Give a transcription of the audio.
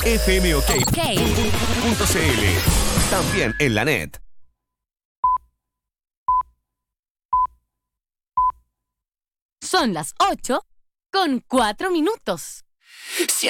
fmok.cl. También en la net. Son las 8:04.